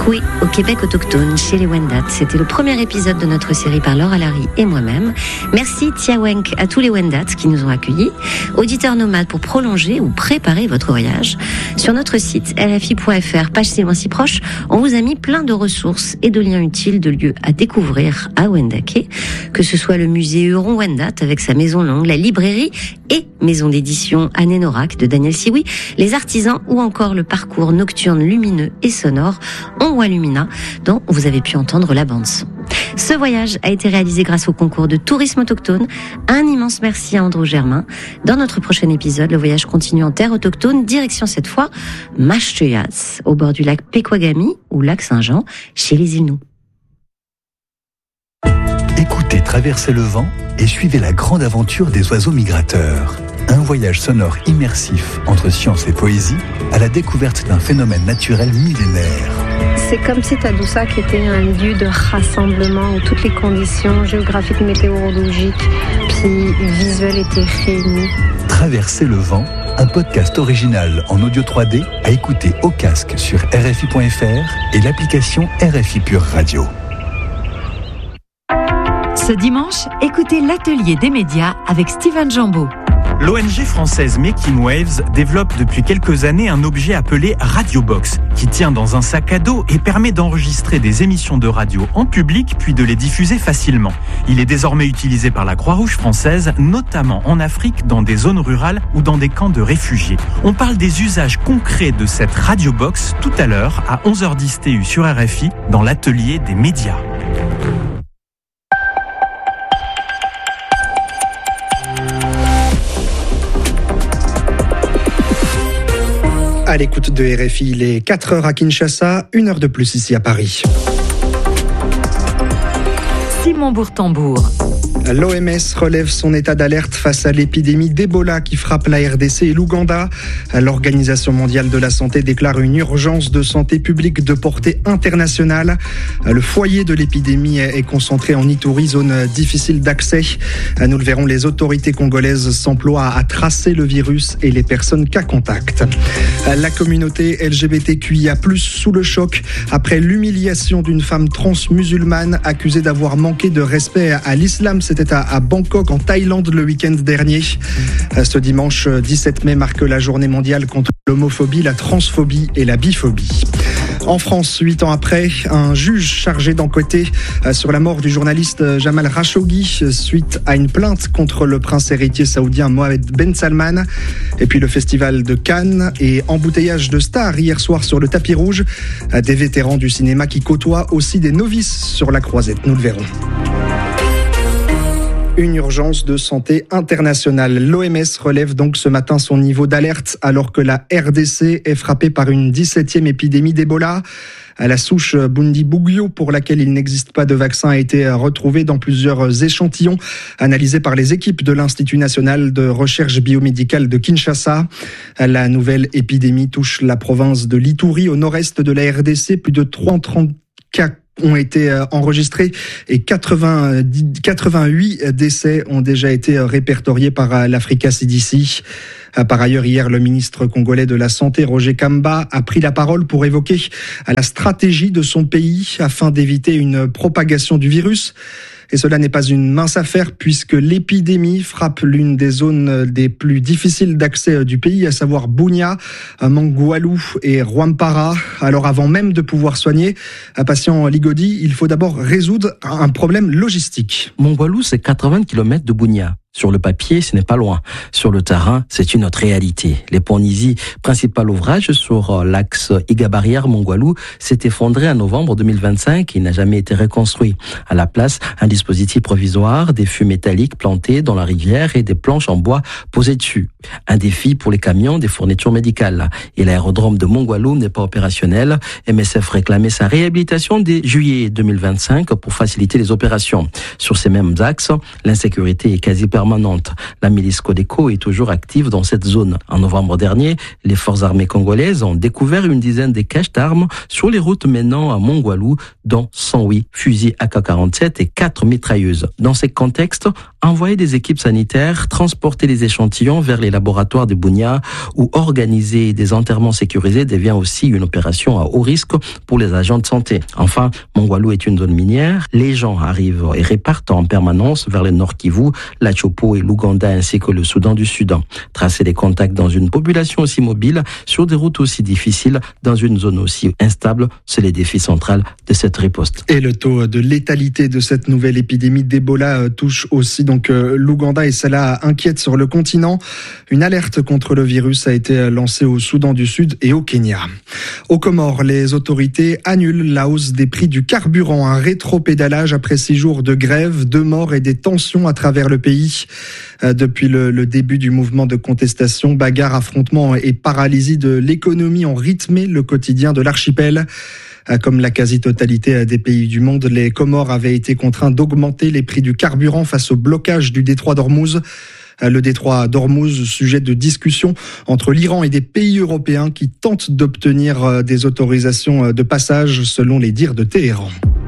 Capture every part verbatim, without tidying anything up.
Koué au Québec autochtone chez les Wendat. C'était le premier épisode de notre série par Laura Larry et moi-même. Merci Tiawenk à tous les Wendat qui nous ont accueillis. Auditeurs nomades, pour prolonger ou préparer votre voyage, sur notre site r f i point f r, page si loin si proche, on vous a mis plein de ressources et de liens utiles de lieux à découvrir à Wendake, que ce soit le musée Huron-Wendat avec sa maison longue, la librairie et maison d'édition Anénorak de Daniel Sioui, les artisans ou encore le parcours nocturne lumineux et sonore Onwalumina, dont vous avez pu entendre la bande-son. Ce voyage a été réalisé grâce au concours de tourisme autochtone. Un immense merci à Andrew Germain. Dans notre prochain épisode, le voyage continue en terre autochtone, direction cette fois Mashtuyas, au bord du lac Pequagami ou lac Saint-Jean, chez les Inuits. Écoutez Traverser le vent et suivez la grande aventure des oiseaux migrateurs. Un voyage sonore immersif entre science et poésie à la découverte d'un phénomène naturel millénaire. C'est comme si Tadoussac était un lieu de rassemblement où toutes les conditions géographiques, météorologiques puis visuelles étaient réunies. Traverser le vent, un podcast original en audio trois D à écouter au casque sur r f i point f r et l'application R F I Pure Radio. Ce dimanche, écoutez l'atelier des médias avec Steven Jambeau. L'O N G française Making Waves développe depuis quelques années un objet appelé Radiobox, qui tient dans un sac à dos et permet d'enregistrer des émissions de radio en public puis de les diffuser facilement. Il est désormais utilisé par la Croix-Rouge française, notamment en Afrique, dans des zones rurales ou dans des camps de réfugiés. On parle des usages concrets de cette Radiobox tout à l'heure à onze heures dix T U sur R F I dans l'atelier des médias. À l'écoute de R F I, il est quatre heures à Kinshasa, une heure de plus ici à Paris. Simon Bourtambour. L'O M S relève son état d'alerte face à l'épidémie d'Ebola qui frappe la R D C et l'Ouganda. L'Organisation mondiale de la santé déclare une urgence de santé publique de portée internationale. Le foyer de l'épidémie est concentré en Ituri, zone difficile d'accès. Nous le verrons, les autorités congolaises s'emploient à tracer le virus et les personnes cas contact. La communauté L G B T Q I A plus, sous le choc après l'humiliation d'une femme trans-musulmane accusée d'avoir manqué de respect à l'islam. C'était à Bangkok, en Thaïlande, le week-end dernier. Ce dimanche dix-sept mai marque la journée mondiale contre l'homophobie, la transphobie et la biphobie. En France, huit ans après, un juge chargé d'enquêter sur la mort du journaliste Jamal Khashoggi suite à une plainte contre le prince héritier saoudien Mohammed Ben Salman. Et puis le festival de Cannes et embouteillage de stars hier soir sur le tapis rouge. Des vétérans du cinéma qui côtoient aussi des novices sur la croisette. Nous le verrons. Une urgence de santé internationale. L'O M S relève donc ce matin son niveau d'alerte alors que la R D C est frappée par une dix-septième épidémie d'Ebola. La souche Bundibugyo, pour laquelle il n'existe pas de vaccin, a été retrouvée dans plusieurs échantillons analysés par les équipes de l'Institut national de recherche biomédicale de Kinshasa. La nouvelle épidémie touche la province de l'Ituri, au nord-est de la R D C. Plus de trois cent trente cas ont été enregistrés et quatre-vingts, quatre-vingt-huit décès ont déjà été répertoriés par l'Africa C D C. Par ailleurs, hier, le ministre congolais de la Santé, Roger Kamba, a pris la parole pour évoquer la stratégie de son pays afin d'éviter une propagation du virus. Et cela n'est pas une mince affaire puisque l'épidémie frappe l'une des zones des plus difficiles d'accès du pays, à savoir Bunia, Mangoualou et Rwampara. Alors avant même de pouvoir soigner un patient Ligodi, il faut d'abord résoudre un problème logistique. Mangoualou, c'est quatre-vingts kilomètres de Bunia. Sur le papier, ce n'est pas loin. Sur le terrain, c'est une autre réalité. Les Ponisi, principal ouvrage sur l'axe Iga-Barrière-Mongoualou, s'est effondré en novembre deux mille vingt-cinq et n'a jamais été reconstruit. À la place, un dispositif provisoire, des fûts métalliques plantés dans la rivière et des planches en bois posées dessus. Un défi pour les camions des fournitures médicales. Et l'aérodrome de Mongoualou n'est pas opérationnel. M S F réclamait sa réhabilitation dès juillet deux mille vingt-cinq pour faciliter les opérations. Sur ces mêmes axes, l'insécurité est quasi permanente. La milice Codeco est toujours active dans cette zone. En novembre dernier, les forces armées congolaises ont découvert une dizaine de caches d'armes sur les routes menant à Mongoualou, dont cent huit fusils A K quarante-sept et quatre mitrailleuses. Dans ce contexte, envoyer des équipes sanitaires, transporter les échantillons vers les laboratoires de Bunia ou organiser des enterrements sécurisés devient aussi une opération à haut risque pour les agents de santé. Enfin, Mongwalu est une zone minière. Les gens arrivent et repartent en permanence vers le Nord Kivu, la Chopo et l'Ouganda ainsi que le Soudan du Sud. Tracer des contacts dans une population aussi mobile, sur des routes aussi difficiles, dans une zone aussi instable, c'est le défi central de cette riposte. Et le taux de létalité de cette nouvelle épidémie d'Ebola touche aussi donc l'Ouganda et cela inquiète sur le continent. Une alerte contre le virus a été lancée au Soudan du Sud et au Kenya. Aux Comores, les autorités annulent la hausse des prix du carburant, un rétropédalage après six jours de grève, de morts et des tensions à travers le pays. Depuis le, le début du mouvement de contestation, bagarres, affrontements et paralysie de l'économie ont rythmé le quotidien de l'archipel. Comme la quasi-totalité des pays du monde, les Comores avaient été contraints d'augmenter les prix du carburant face au blocage du détroit d'Ormuz. Le détroit d'Ormuz, sujet de discussion entre l'Iran et des pays européens qui tentent d'obtenir des autorisations de passage selon les dires de Téhéran.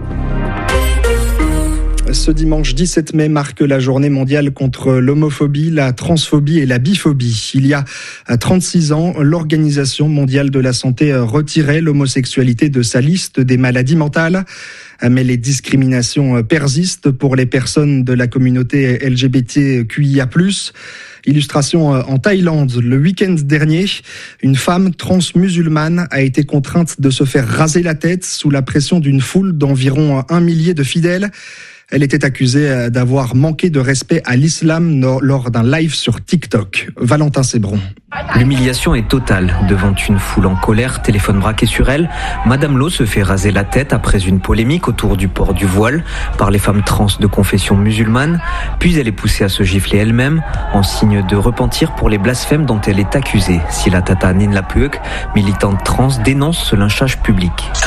Ce dimanche dix-sept mai marque la journée mondiale contre l'homophobie, la transphobie et la biphobie. Il y a trente-six ans, l'Organisation mondiale de la santé retirait l'homosexualité de sa liste des maladies mentales. Mais les discriminations persistent pour les personnes de la communauté L G B T Q I A plus. Illustration en Thaïlande, le week-end dernier, une femme trans-musulmane a été contrainte de se faire raser la tête sous la pression d'une foule d'environ un millier de fidèles. Elle était accusée d'avoir manqué de respect à l'islam lors d'un live sur TikTok. Valentin Sébron. L'humiliation est totale. Devant une foule en colère, téléphone braqué sur elle, Madame Lo se fait raser la tête après une polémique autour du port du voile par les femmes trans de confession musulmane. Puis elle est poussée à se gifler elle-même en signe de repentir pour les blasphèmes dont elle est accusée. Sila Tata Ninlapuek, militante trans, dénonce ce lynchage public.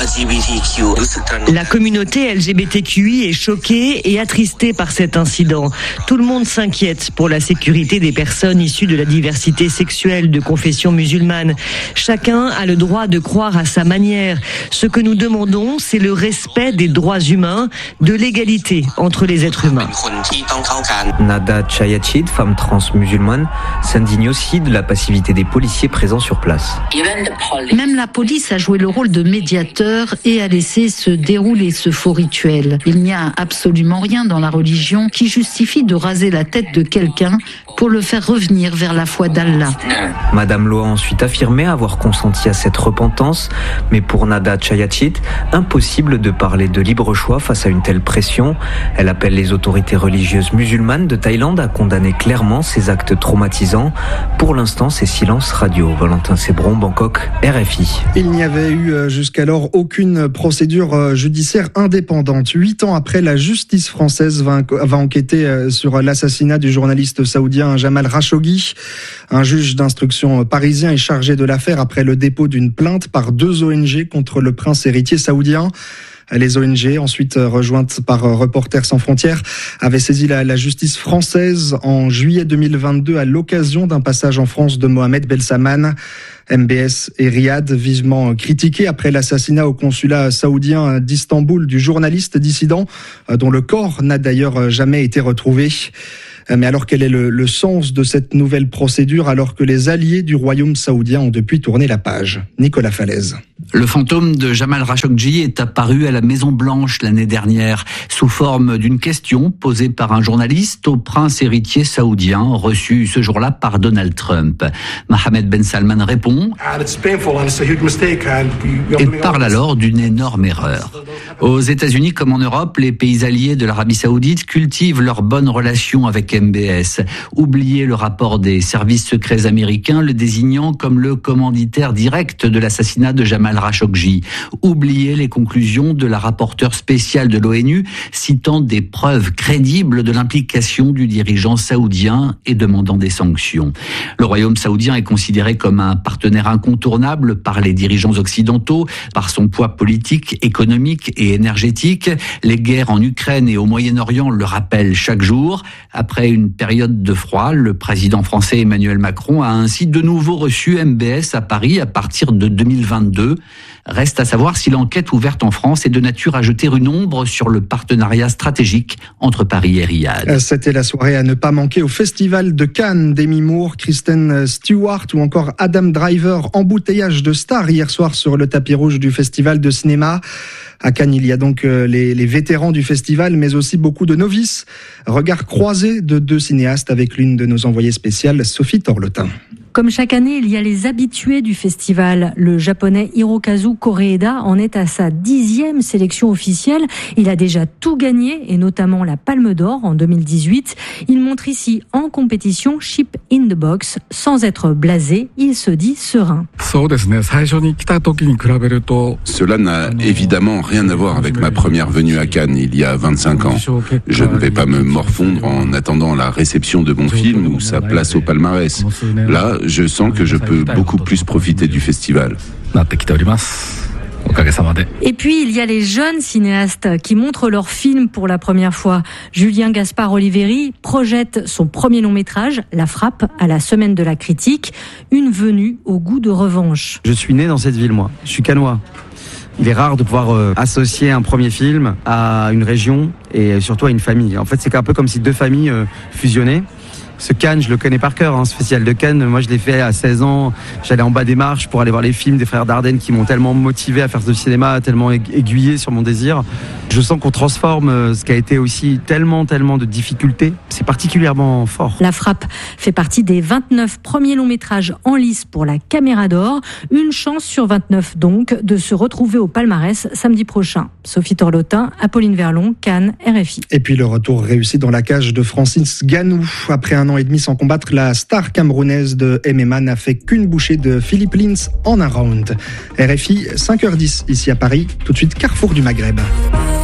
La communauté L G B T Q I est choquée et attristé par cet incident. Tout le monde s'inquiète pour la sécurité des personnes issues de la diversité sexuelle de confession musulmane. Chacun a le droit de croire à sa manière. Ce que nous demandons, c'est le respect des droits humains, de l'égalité entre les êtres humains. Nada Chayachid, femme trans musulmane, s'indigne aussi de la passivité des policiers présents sur place. Même la police a joué le rôle de médiateur et a laissé se dérouler ce faux rituel. Il n'y a absolument rien dans la religion qui justifie de raser la tête de quelqu'un pour le faire revenir vers la foi d'Allah. Madame Lo a ensuite affirmé avoir consenti à cette repentance, mais pour Nada Chayachit, impossible de parler de libre choix face à une telle pression. Elle appelle les autorités religieuses musulmanes de Thaïlande à condamner clairement ces actes traumatisants. Pour l'instant, c'est silence radio. Valentin Sébron, Bangkok, R F I. Il n'y avait eu jusqu'alors aucune procédure judiciaire indépendante. Huit ans après, la justice française va, va enquêter sur l'assassinat du journaliste saoudien Jamal Khashoggi. Un juge d'instruction parisien est chargé de l'affaire après le dépôt d'une plainte par deux O N G contre le prince héritier saoudien. Les O N G, ensuite rejointes par Reporters sans frontières, avaient saisi la, la justice française en juillet deux mille vingt-deux à l'occasion d'un passage en France de Mohamed Belsaman. M B S et Riyad, vivement critiqués après l'assassinat au consulat saoudien d'Istanbul du journaliste dissident, dont le corps n'a d'ailleurs jamais été retrouvé. Mais alors, quel est le, le sens de cette nouvelle procédure alors que les alliés du royaume saoudien ont depuis tourné la page? Nicolas Falaise. Le fantôme de Jamal Khashoggi est apparu à la Maison-Blanche l'année dernière sous forme d'une question posée par un journaliste au prince héritier saoudien reçu ce jour-là par Donald Trump. Mohamed Ben Salman répond et parle alors d'une énorme erreur. Aux États-Unis comme en Europe, les pays alliés de l'Arabie saoudite cultivent leurs bonnes relations avec M B S. Oubliez le rapport des services secrets américains le désignant comme le commanditaire direct de l'assassinat de Jamal Khashoggi. Oubliez les conclusions de la rapporteure spéciale de l'ONU citant des preuves crédibles de l'implication du dirigeant saoudien et demandant des sanctions. Le royaume saoudien est considéré comme un partenaire incontournable par les dirigeants occidentaux, par son poids politique, économique et énergétique. Les guerres en Ukraine et au Moyen-Orient le rappellent chaque jour. Après une période de froid, le président français Emmanuel Macron a ainsi de nouveau reçu M B S à Paris à partir de deux mille vingt-deux. Reste à savoir si l'enquête ouverte en France est de nature à jeter une ombre sur le partenariat stratégique entre Paris et Riyad. C'était la soirée à ne pas manquer au Festival de Cannes. Demi Moore, Kristen Stewart ou encore Adam Driver, embouteillage de stars hier soir sur le tapis rouge du Festival de cinéma. À Cannes, il y a donc les, les vétérans du festival, mais aussi beaucoup de novices. Regard croisé de deux cinéastes avec l'une de nos envoyées spéciales, Sophie Torlotin. Comme chaque année, il y a les habitués du festival. Le japonais Hirokazu Koreeda en est à sa dixième sélection officielle. Il a déjà tout gagné, et notamment la Palme d'Or en deux mille dix-huit. Il montre ici en compétition Chip in the Box. Sans être blasé, il se dit serein. Cela n'a évidemment rien à voir avec ma première venue à Cannes il y a vingt-cinq ans. Je ne vais pas me morfondre en attendant la réception de mon film ou sa place au palmarès. Là, je sens que je peux beaucoup plus profiter du festival. Et puis, il y a les jeunes cinéastes qui montrent leurs films pour la première fois. Julien Gaspard Oliveri projette son premier long métrage, La Frappe, à la Semaine de la Critique. Une venue au goût de revanche. Je suis né dans cette ville, moi. Je suis cannois. Il est rare de pouvoir euh, associer un premier film à une région et surtout à une famille. En fait, c'est un peu comme si deux familles euh, fusionnaient. Ce Cannes, je le connais par cœur, hein, ce festival de Cannes. Moi, je l'ai fait à seize ans. J'allais en bas des marches pour aller voir les films des frères Dardenne qui m'ont tellement motivé à faire ce cinéma, tellement aiguillé sur mon désir. Je sens qu'on transforme ce qui a été aussi tellement, tellement de difficultés. C'est particulièrement fort. La Frappe fait partie des vingt-neuf premiers longs métrages en lice pour la Caméra d'Or. Une chance sur vingt-neuf donc de se retrouver au palmarès samedi prochain. Sophie Torlotin, Apolline Verlon, Cannes, R F I. Et puis le retour réussi dans la cage de Francis Ngannou. Après un an et demi sans combattre, la star camerounaise de M M A n'a fait qu'une bouchée de Philippe Lins en un round. R F I, cinq heures dix ici à Paris. Tout de suite, Carrefour du Maghreb.